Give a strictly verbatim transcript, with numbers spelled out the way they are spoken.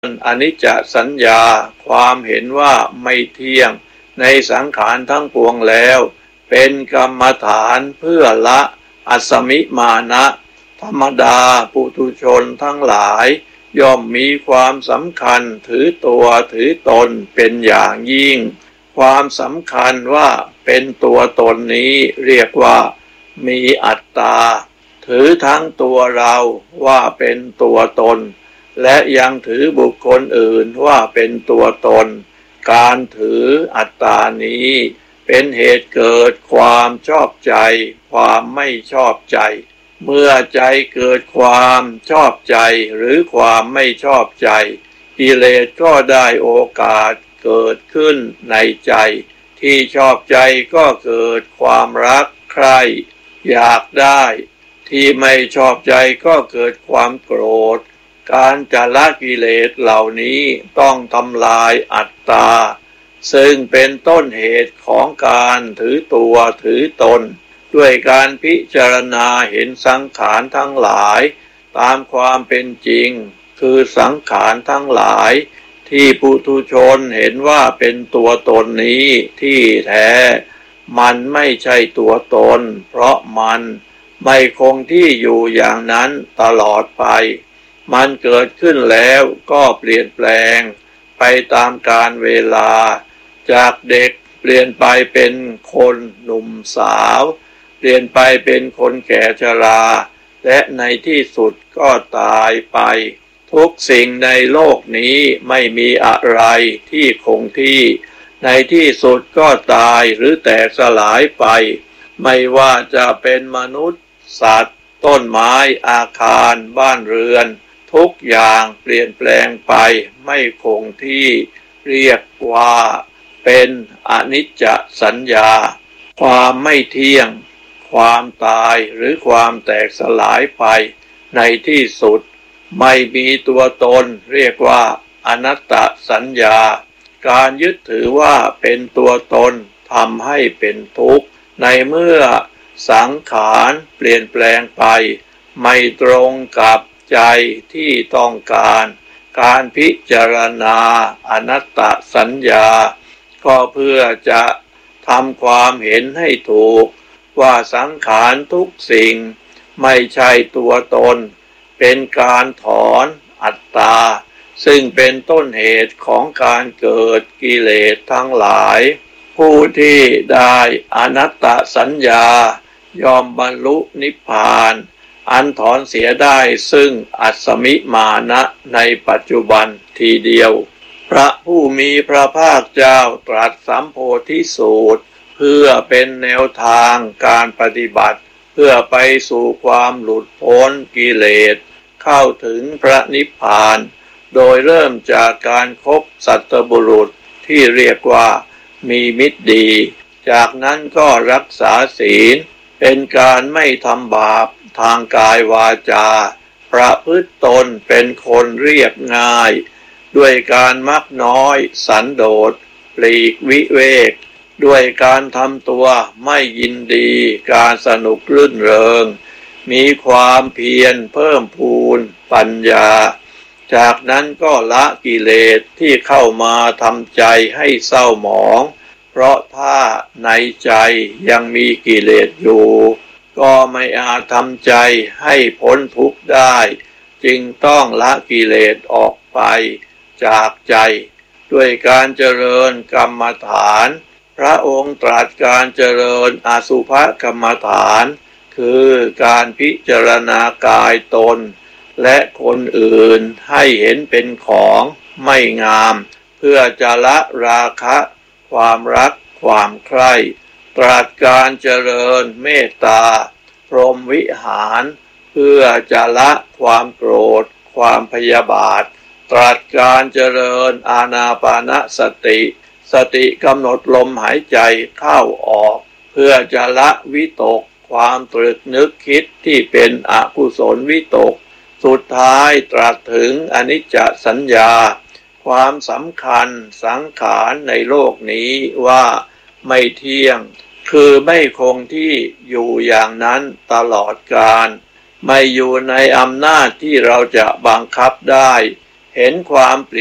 อนิจจสัญญาความเห็นว่าไม่เที่ยงในสังขารทั้งปวงแล้วเป็นกรรมฐานเพื่อละอัสมิมานะธรรมดาปุถุชนทั้งหลายย่อมมีความสำคัญถือตัวถือตนเป็นอย่างยิ่งความสำคัญว่าเป็นตัวตนนี้เรียกว่ามีอัตตาถือทั้งตัวเราว่าเป็นตัวตนและยังถือบุคคลอื่นว่าเป็นตัวตนการถืออัตตานี้เป็นเหตุเกิดความชอบใจความไม่ชอบใจเมื่อใจเกิดความชอบใจหรือความไม่ชอบใจกิเลสก็ได้โอกาสเกิดขึ้นในใจที่ชอบใจก็เกิดความรักใคร่อยากได้ที่ไม่ชอบใจก็เกิดความโกรธการจะละกิเลสเหล่านี้ต้องทำลายอัตตาซึ่งเป็นต้นเหตุของการถือตัวถือตนด้วยการพิจารณาเห็นสังขารทั้งหลายตามความเป็นจริงคือสังขารทั้งหลายที่ปุถุชนเห็นว่าเป็นตัวตนนี้ที่แท้มันไม่ใช่ตัวตนเพราะมันไม่คงที่อยู่อย่างนั้นตลอดไปมันเกิดขึ้นแล้วก็เปลี่ยนแปลงไปตามกาลเวลาจากเด็กเปลี่ยนไปเป็นคนหนุ่มสาวเปลี่ยนไปเป็นคนแก่ชราและในที่สุดก็ตายไปทุกสิ่งในโลกนี้ไม่มีอะไรที่คงที่ในที่สุดก็ตายหรือแตกสลายไปไม่ว่าจะเป็นมนุษย์สัตว์ต้นไม้อาคารบ้านเรือนทุกอย่างเปลี่ยนแปลงไปไม่คงที่เรียกว่าเป็นอนิจจสัญญาความไม่เที่ยงความตายหรือความแตกสลายไปในที่สุดไม่มีตัวตนเรียกว่าอนัตตสัญญาการยึดถือว่าเป็นตัวตนทำให้เป็นทุกข์ในเมื่อสังขารเปลี่ยนแปลงไปไม่ตรงกับใจที่ต้องการการพิจารณาอนัตตสัญญาก็เพื่อจะทำความเห็นให้ถูกว่าสังขารทุกสิ่งไม่ใช่ตัวตนเป็นการถอนอัตตาซึ่งเป็นต้นเหตุของการเกิดกิเลสทั้งหลายผู้ที่ได้อนัตตสัญญายอมบรรลุนิพพานอันถอนเสียได้ซึ่งอัสมิมานะในปัจจุบันทีเดียวพระผู้มีพระภาคเจ้าตรัสสัมโพธิสูตรเพื่อเป็นแนวทางการปฏิบัติเพื่อไปสู่ความหลุดพ้นกิเลสเข้าถึงพระนิพพานโดยเริ่มจากการคบสัตบุรุษที่เรียกว่ามีมิตรดีจากนั้นก็รักษาศีลเป็นการไม่ทำบาปทางกายวาจาประพฤติตนเป็นคนเรียบง่ายด้วยการมักน้อยสันโดษปลีกวิเวกด้วยการทำตัวไม่ยินดีการสนุกรื่นเริงมีความเพียรเพิ่มพูนปัญญาจากนั้นก็ละกิเลสที่เข้ามาทำใจให้เศร้าหมองเพราะถ้าในใจยังมีกิเลสอยู่ก็ไม่อาจทำใจให้พ้นทุกข์ได้จึงต้องละกิเลสออกไปจากใจด้วยการเจริญกรรมฐานพระองค์ตรัสการเจริญอสุภกรรมฐานคือการพิจารณากายตนและคนอื่นให้เห็นเป็นของไม่งามเพื่อจะละราคะความรักความใคร่ตรัสการเจริญเมตตาพรหมวิหารเพื่อจะละความโกรธความพยาบาทตรัสการเจริญอานาปานสติสติกำหนดลมหายใจเข้าออกเพื่อจะละวิตกความตรึกนึกคิดที่เป็นอกุศลวิตกสุดท้ายตรัสถึงอนิจจสัญญาความสำคัญสังขารในโลกนี้ว่าไม่เที่ยงคือไม่คงที่อยู่อย่างนั้นตลอดกาลไม่อยู่ในอำนาจที่เราจะบังคับได้เห็นความ